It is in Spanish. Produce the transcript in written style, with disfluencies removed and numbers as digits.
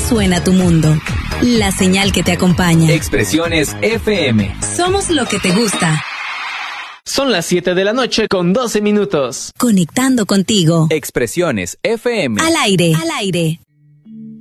suena tu mundo. La señal que te acompaña. Expresiones FM. Somos lo que te gusta. Son las 7 de la noche con 12 minutos. Conectando contigo. Expresiones FM. Al aire. Al aire.